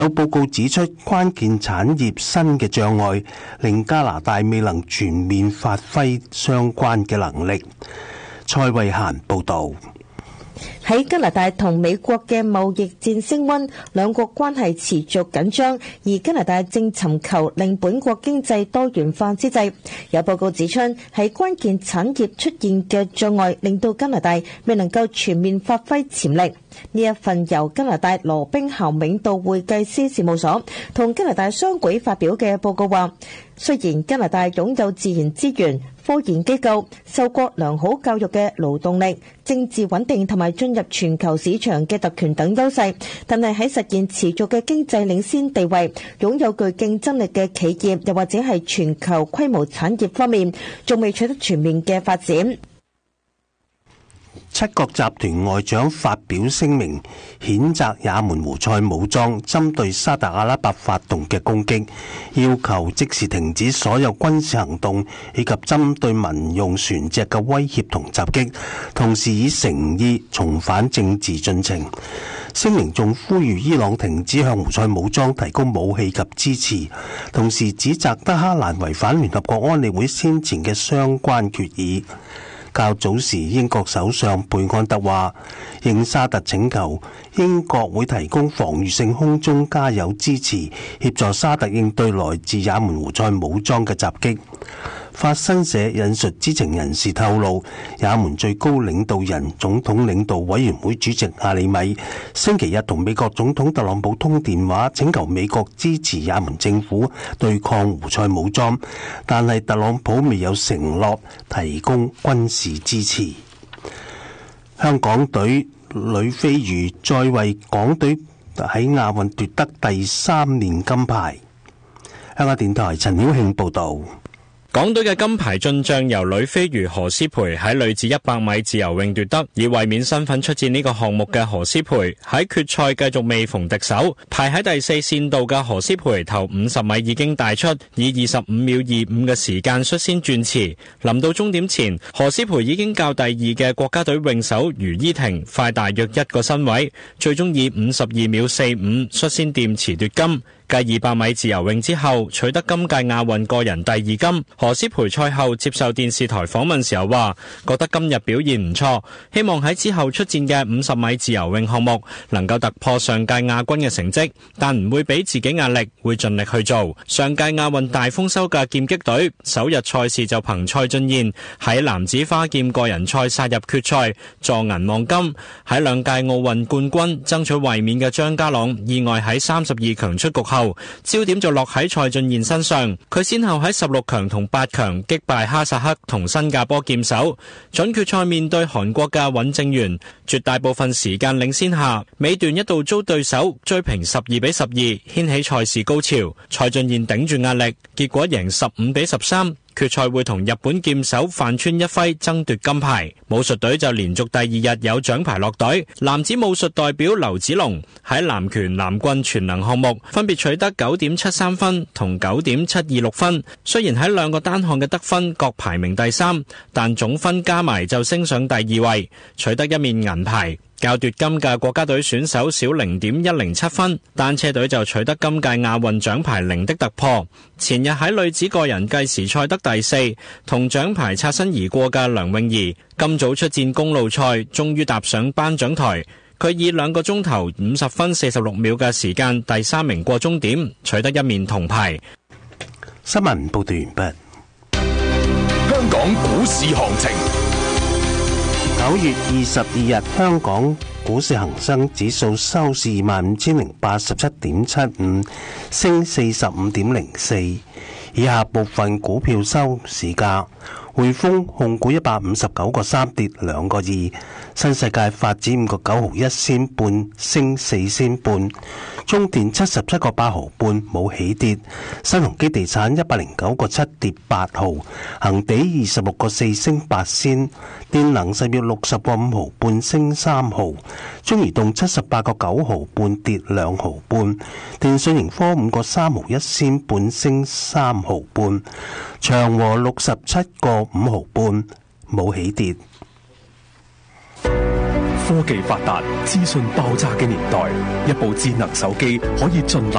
有報告指出，關鍵產業新嘅障礙令加拿大未能全面發揮相關嘅能力。蔡慧嫻報導。 喺加拿大同美國嘅貿易戰升溫，兩國關係持續緊張，而加拿大正尋求令本國經濟多元化之際，有報告指出，喺關鍵產業出現嘅障礙，令到加拿大未能夠全面發揮潛力。呢一份由加拿大羅兵咸永道會計師事務所同加拿大商會發表嘅報告話，雖然加拿大擁有自然資源、科研機構、受過良好教育嘅勞動力、政治穩定同埋進入全球市場嘅特權等優勢，但係喺實現持續嘅經濟領先地位、擁有具競爭力嘅企業，又或者係全球規模產業方面，仲未取得全面嘅發展。 七國集團外長發表聲明，譴責也門胡塞武裝針對沙特阿拉伯發動嘅攻擊，要求即時停止所有軍事行動以及針對民用船隻嘅威脅同襲擊，同時以誠意重返政治進程。聲明仲呼籲伊朗停止向胡塞武裝提供武器及支持，同時指責德黑蘭違反聯合國安理會先前嘅相關決議。較早時，英國首相貝安特話，應沙特請求，英國會提供防禦性空中加油支持，協助沙特應對來自也門胡塞武裝嘅襲擊。法新社引述知情人士透露，也門最高領導人總統領導委員會主席阿里米星期日同美國總統特朗普通電話，請求美國支持也門政府對抗胡塞武裝，但係特朗普未有承諾提供軍事支持。香港隊女飛魚再為港隊喺亞運奪得第3面金牌。香港電台陳曉慶報導。 港隊嘅金牌進帳由女飛魚何詩蓓喺女子100米自由泳奪得，以衛冕身份出戰呢個項目嘅何詩蓓喺決賽繼續未逢敵手，排喺第4線度嘅何詩蓓頭50米已經帶出，以25秒25嘅時間率先轉池，臨到終點前，何詩蓓已經較第2嘅國家隊泳手余依婷快大約1個身位，最終以52秒45率先掂池奪金。繼200米自由泳之後，取得今屆亞運個人第2金。何詩蓓賽後接受電視台訪問時候話，覺得今日表現唔錯，希望喺之後出戰嘅50米自由泳項目能夠突破上屆亞軍嘅成績，但唔會俾自己壓力，會盡力去做。上屆亞運大豐收嘅劍擊隊，首日賽事就憑蔡俊彥喺男子花劍個人賽殺入決賽，坐銀望金。喺2屆奧運冠軍爭取衛冕嘅張家朗，意外喺32強出局後，焦點就落喺蔡俊彥身上，佢先後喺16強同8強擊敗哈薩克同新加坡劍手，準決賽面對韓國嘅尹正元，絕大部分時間領先下，尾段一度遭對手追平12-12，掀起賽事高潮。蔡俊彥頂住壓力，結果贏15-13。決賽會同日本劍手飯川一輝爭奪金牌。武術隊就連續第2日有獎牌落袋，男子武術代表劉子龍喺南拳南棍全能項目分別取得 9.73 分同 9.726 分，雖然喺2個單項嘅得分各排名第3，但總分加埋就升上第2位，取得1面銀牌。較奪金嘅國家隊選手少 0.107 分，單車隊就取得今屆亞運獎牌0的突破。前日喺女子個人計時賽得第4，同獎牌擦身而過嘅梁詠儀，今早出戰公路賽，終於踏上頒獎台。佢以2個鐘頭50分46秒嘅時間第3名過終點，取得1面銅牌。 新聞報道完畢。 香港股市行情。 9月22日，香港股市恒生指數收市25,087.75，升45.04。以下部分股票收市價：匯豐控股159個3跌2個2，新世界發展5個9毫1仙半升4仙半，中電77個8毫半冇起跌，新鴻基地產109個7跌8毫，恒地26個4升8仙，電能實業60個5毫半升3毫，中移動78個9毫半跌2毫半，電訊盈科5個3毫1仙半升3毫半，長和67個5毫半冇起跌。 科技發達、資訊爆炸嘅年代，一部智能手機可以盡